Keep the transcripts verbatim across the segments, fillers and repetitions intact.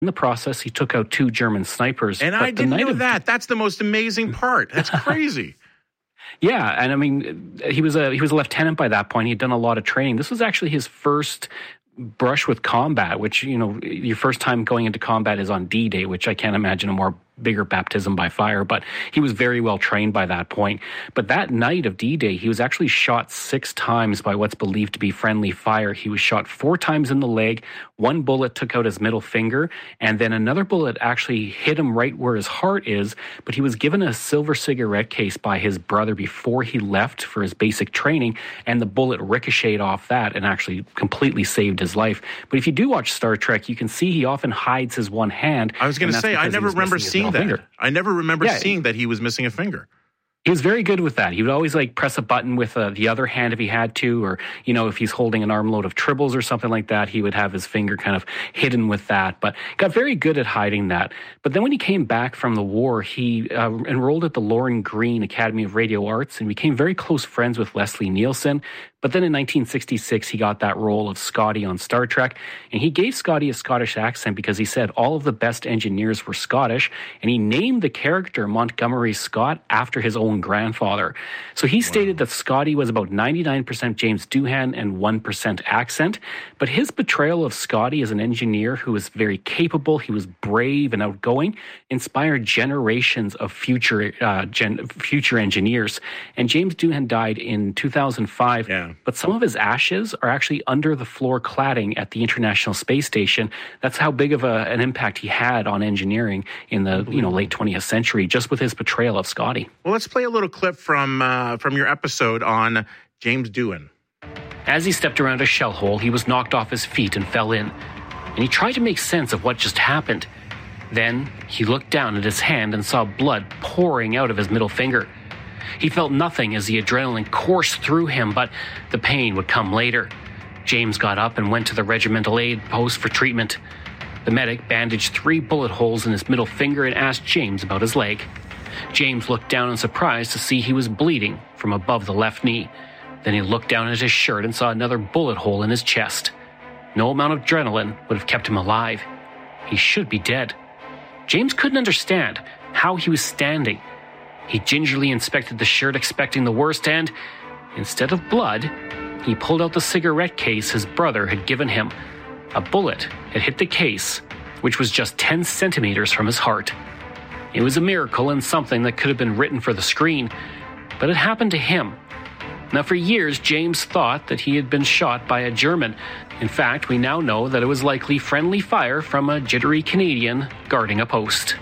In the process, he took out two German snipers. And I didn't know that. That's the most amazing part. That's crazy. Yeah, and I mean, he was a he was a lieutenant by that point. He had done a lot of training. This was actually his first brush with combat, which, you know, your first time going into combat is on D-Day, which I can't imagine a more bigger baptism by fire, but he was very well trained by that point. But that night of D-Day, he was actually shot six times by what's believed to be friendly fire. He was shot four times in the leg. One bullet took out his middle finger, and then another bullet actually hit him right where his heart is, but he was given a silver cigarette case by his brother before he left for his basic training, and the bullet ricocheted off that and actually completely saved his life. But if you do watch Star Trek, you can see he often hides his one hand. I was going to say, I never remember seeing that. Finger. I never remember yeah, seeing that he was missing a finger. He was very good with that. He would always like press a button with uh, the other hand if he had to, or, you know, if he's holding an armload of tribbles or something like that, he would have his finger kind of hidden with that, but got very good at hiding that. But then when he came back from the war, he uh, enrolled at the Lauren Green Academy of Radio Arts and became very close friends with Leslie Nielsen. But then in nineteen sixty-six, he got that role of Scotty on Star Trek, and he gave Scotty a Scottish accent because he said all of the best engineers were Scottish, and he named the character Montgomery Scott after his own grandfather. So he wow. stated that Scotty was about ninety-nine percent James Doohan and one percent accent, but his portrayal of Scotty as an engineer who was very capable, he was brave and outgoing, inspired generations of future uh, gen- future engineers. And James Doohan died in two thousand five. Yeah. But some of his ashes are actually under the floor cladding at the International Space Station. That's how big of a, an impact he had on engineering in the you know late twentieth century, just with his portrayal of Scotty. Well, let's play a little clip from uh, from your episode on James Doohan. As he stepped around a shell hole, he was knocked off his feet and fell in. And he tried to make sense of what just happened. Then he looked down at his hand and saw blood pouring out of his middle finger. He felt nothing as the adrenaline coursed through him, but the pain would come later. James got up and went to the regimental aid post for treatment. The medic bandaged three bullet holes in his middle finger and asked James about his leg. James looked down in surprise to see he was bleeding from above the left knee. Then he looked down at his shirt and saw another bullet hole in his chest. No amount of adrenaline would have kept him alive. He should be dead. James couldn't understand how he was standing. He gingerly inspected the shirt, expecting the worst, and instead of blood, he pulled out the cigarette case his brother had given him. A bullet had hit the case, which was just ten centimeters from his heart. It was a miracle and something that could have been written for the screen, but it happened to him. Now, for years, James thought that he had been shot by a German. In fact, we now know that it was likely friendly fire from a jittery Canadian guarding a post.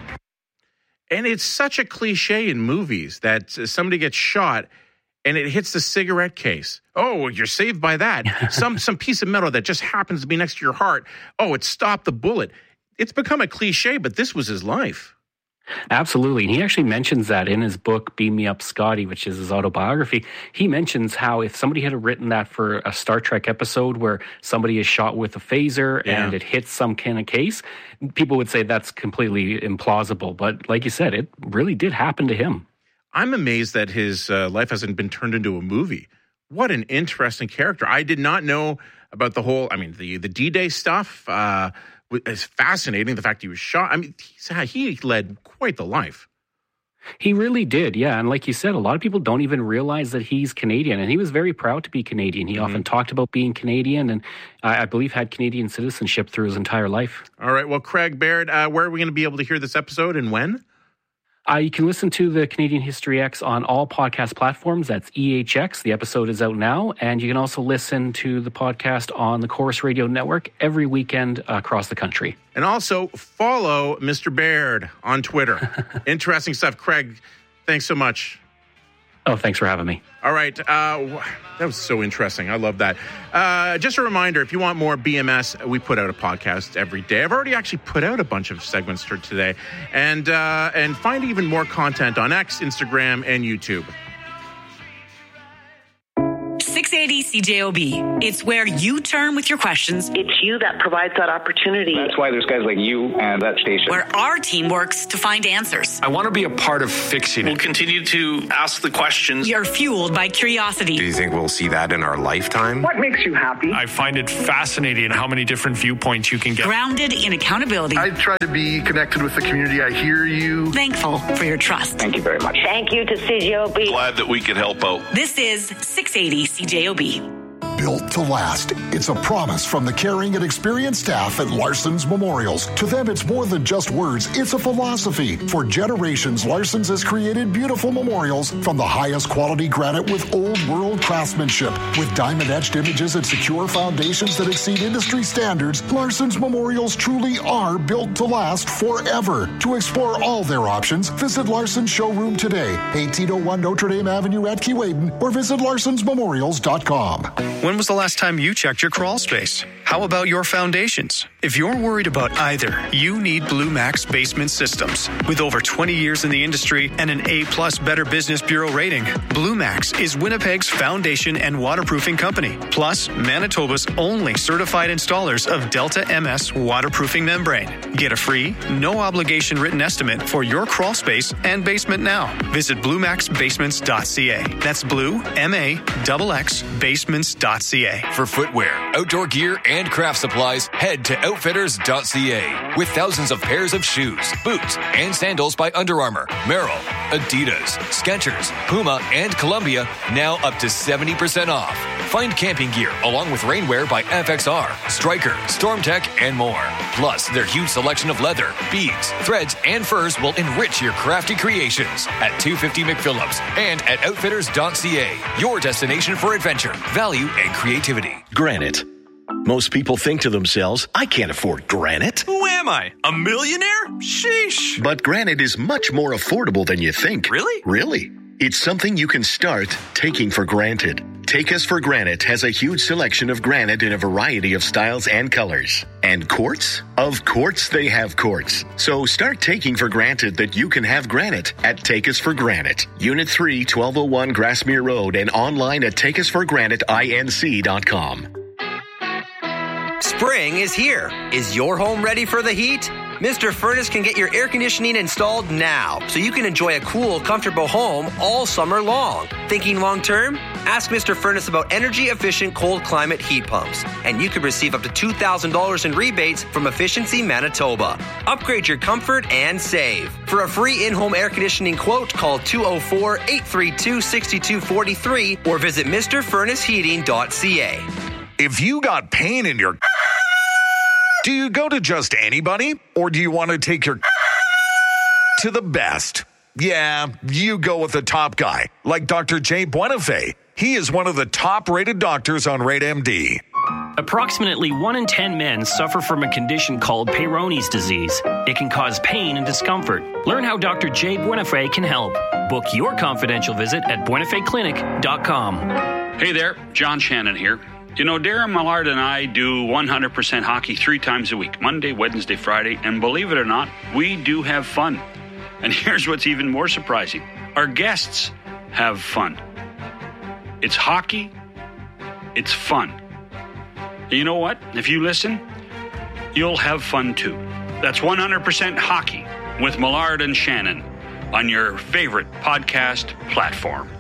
And it's such a cliche in movies that somebody gets shot and it hits the cigarette case. Oh, you're saved by that. some some piece of metal that just happens to be next to your heart. Oh, it stopped the bullet. It's become a cliche, but this was his life. Absolutely. And he actually mentions that in his book, Beam Me Up, Scotty, which is his autobiography. He mentions how if somebody had written that for a Star Trek episode where somebody is shot with a phaser yeah. and it hits some kind of case, people would say that's completely implausible. But like you said, it really did happen to him. I'm amazed that his uh, life hasn't been turned into a movie. What an interesting character. I did not know about the whole, I mean, the, the D-Day stuff. Uh, It's fascinating, the fact he was shot. I mean, he led quite the life. He really did, yeah. And like you said, a lot of people don't even realize that he's Canadian. And he was very proud to be Canadian. He mm-hmm. often talked about being Canadian and I, I believe had Canadian citizenship through his entire life. All right. Well, Craig Baird, uh, where are we going to be able to hear this episode and when? Uh, you can listen to the Canadian History X on all podcast platforms. That's E H X. The episode is out now. And you can also listen to the podcast on the Chorus Radio Network every weekend uh, across the country. And also follow Mister Baird on Twitter. Interesting stuff. Craig, thanks so much. Oh, thanks for having me. All right. Uh, that was so interesting. I love that. Uh, just a reminder, if you want more B M S, we put out a podcast every day. I've already actually put out a bunch of segments for today. And, uh, and find even more content on X, Instagram, and YouTube. six eighty C J O B. It's where you turn with your questions. It's you that provides that opportunity. That's why there's guys like you and that station. Where our team works to find answers. I want to be a part of fixing it. We'll continue to ask the questions. We are fueled by curiosity. Do you think we'll see that in our lifetime? What makes you happy? I find it fascinating how many different viewpoints you can get. Grounded in accountability. I try to be connected with the community. I hear you. Thankful for your trust. Thank you very much. Thank you to C J O B. Glad that we could help out. This is six eighty C J O B. Built to last. It's a promise from the caring and experienced staff at Larson's Memorials. To them, it's more than just words. It's a philosophy. For generations, Larson's has created beautiful memorials from the highest quality granite with old world craftsmanship. With diamond etched images and secure foundations that exceed industry standards, Larson's Memorials truly are built to last forever. To explore all their options, visit Larson's showroom today, eighteen oh one Notre Dame Avenue at Keewaydin, or visit larsons memorials dot com. When was the last time you checked your crawl space? How about your foundations? If you're worried about either, you need Blue Max Basement Systems. With over twenty years in the industry and an A-plus Better Business Bureau rating, Blue Max is Winnipeg's foundation and waterproofing company, plus Manitoba's only certified installers of Delta M S waterproofing membrane. Get a free, no-obligation written estimate for your crawl space and basement now. Visit blue max basements dot c a. That's blue, M A X X, basements dot c a. For footwear, outdoor gear, and craft supplies, head to outfitters dot c a. With thousands of pairs of shoes, boots, and sandals by Under Armour, Merrell, Adidas, Skechers, Puma, and Columbia, now up to seventy percent off. Find camping gear along with rainwear by F X R, Stryker, StormTech, and more. Plus, their huge selection of leather, beads, threads, and furs will enrich your crafty creations at two fifty McPhillips and at outfitters dot c a. Your destination for adventure, value, and creativity. Granite. Most people think to themselves, I can't afford granite. Who am I? A millionaire? Sheesh. But granite is much more affordable than you think. Really? Really. It's something you can start taking for granted. Take Us for Granite has a huge selection of granite in a variety of styles and colors. And quartz? Of course they have quartz. So start taking for granted that you can have granite at Take Us for Granite. Unit three, twelve oh one Grassmere Road, and online at take us for granite inc dot com. Spring is here. Is your home ready for the heat? Mister Furnace can get your air conditioning installed now, so you can enjoy a cool, comfortable home all summer long. Thinking long term? Ask Mister Furnace about energy-efficient cold climate heat pumps, and you could receive up to two thousand dollars in rebates from Efficiency Manitoba. Upgrade your comfort and save. For a free in-home air conditioning quote, call two oh four, eight three two, six two four three or visit Mr Furnace Heating dot c a. If you got pain in your... Do you go to just anybody, or do you want to take your to the best? Yeah, you go with the top guy, like Doctor Jay Buenafé. He is one of the top-rated doctors on Rate M D. Approximately one in ten men suffer from a condition called Peyronie's disease. It can cause pain and discomfort. Learn how Doctor Jay Buenafé can help. Book your confidential visit at buenafé clinic dot com. Hey there, John Shannon here. You know, Darren Millard and I do one hundred percent hockey three times a week, Monday, Wednesday, Friday, and believe it or not, we do have fun. And here's what's even more surprising. Our guests have fun. It's hockey. It's fun. And you know what? If you listen, you'll have fun too. That's one hundred percent hockey with Millard and Shannon on your favorite podcast platform.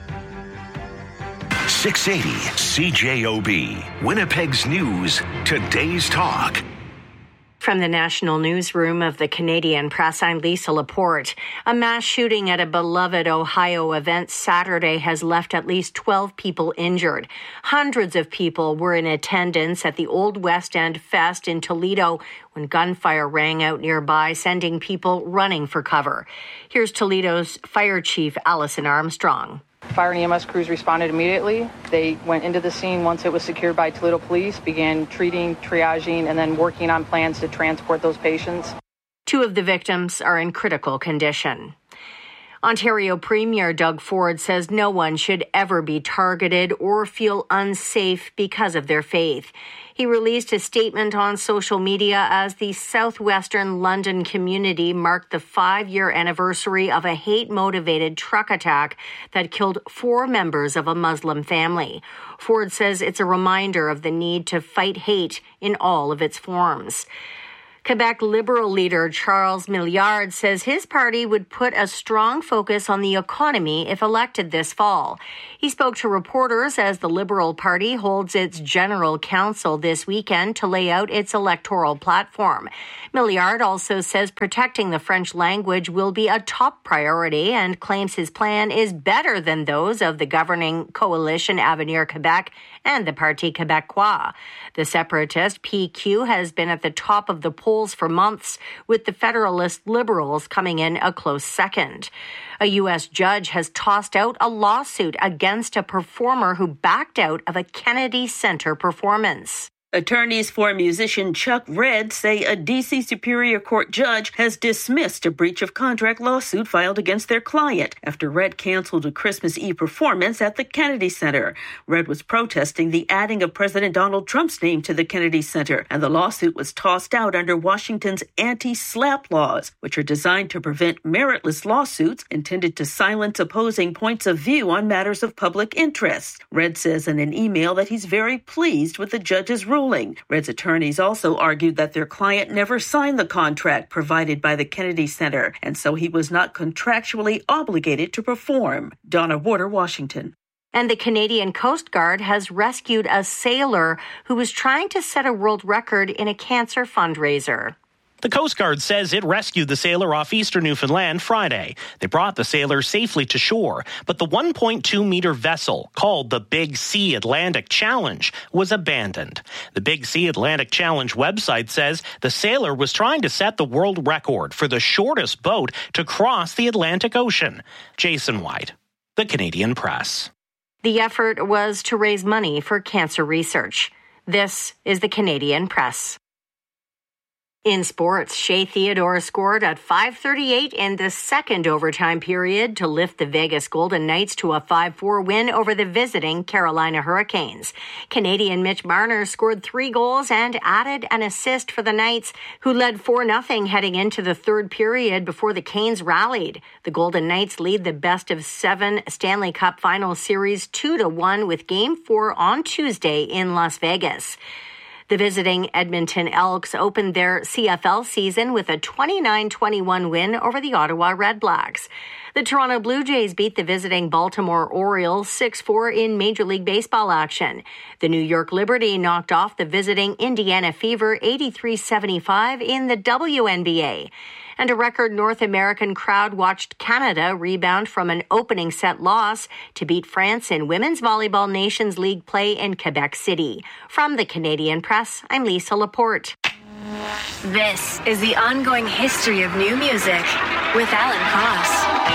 six eighty C J O B, Winnipeg's News, Today's Talk. From the National Newsroom of the Canadian Press, I'm Lisa Laporte. A mass shooting at a beloved Ohio event Saturday has left at least twelve people injured. Hundreds of people were in attendance at the Old West End Fest in Toledo when gunfire rang out nearby, sending people running for cover. Here's Toledo's Fire Chief Allison Armstrong. Fire and E M S crews responded immediately. They went into the scene once it was secured by Toledo Police, began treating, triaging, and then working on plans to transport those patients. Two of the victims are in critical condition. Ontario Premier Doug Ford says no one should ever be targeted or feel unsafe because of their faith. He released a statement on social media as the southwestern London community marked the five-year anniversary of a hate-motivated truck attack that killed four members of a Muslim family. Ford says it's a reminder of the need to fight hate in all of its forms. Quebec Liberal leader Charles Milliard says his party would put a strong focus on the economy if elected this fall. He spoke to reporters as the Liberal Party holds its General Council this weekend to lay out its electoral platform. Milliard also says protecting the French language will be a top priority and claims his plan is better than those of the governing coalition Avenir Quebec and the Parti Québécois. The separatist P Q has been at the top of the polls for months, with the Federalist Liberals coming in a close second. A U S judge has tossed out a lawsuit against a performer who backed out of a Kennedy Center performance. Attorneys for musician Chuck Redd say a D C Superior Court judge has dismissed a breach of contract lawsuit filed against their client after Redd canceled a Christmas Eve performance at the Kennedy Center. Redd was protesting the adding of President Donald Trump's name to the Kennedy Center, and the lawsuit was tossed out under Washington's anti-SLAPP laws, which are designed to prevent meritless lawsuits intended to silence opposing points of view on matters of public interest. Redd says in an email that he's very pleased with the judge's ruling. Redd's attorneys also argued that their client never signed the contract provided by the Kennedy Center, and so he was not contractually obligated to perform. Donna Warder, Washington. And the Canadian Coast Guard has rescued a sailor who was trying to set a world record in a cancer fundraiser. The Coast Guard says it rescued the sailor off eastern Newfoundland Friday. They brought the sailor safely to shore, but the one point two meter vessel, called the Big Sea Atlantic Challenge, was abandoned. The Big Sea Atlantic Challenge website says the sailor was trying to set the world record for the shortest boat to cross the Atlantic Ocean. Jason White, The Canadian Press. The effort was to raise money for cancer research. This is The Canadian Press. In sports, Shea Theodore scored at five thirty-eight in the second overtime period to lift the Vegas Golden Knights to a five four win over the visiting Carolina Hurricanes. Canadian Mitch Marner scored three goals and added an assist for the Knights, who led four nothing heading into the third period before the Canes rallied. The Golden Knights lead the best of seven Stanley Cup Final Series two to one with Game four on Tuesday in Las Vegas. The visiting Edmonton Elks opened their C F L season with a twenty-nine twenty-one win over the Ottawa Redblacks. The Toronto Blue Jays beat the visiting Baltimore Orioles six four in Major League Baseball action. The New York Liberty knocked off the visiting Indiana Fever eighty-three seventy-five in the W N B A. And a record North American crowd watched Canada rebound from an opening set loss to beat France in Women's Volleyball Nations League play in Quebec City. From the Canadian Press, I'm Lisa Laporte. This is the ongoing history of new music with Alan Cross.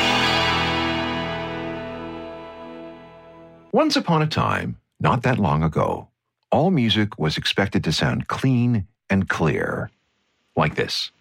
Once upon a time, not that long ago, all music was expected to sound clean and clear, like this.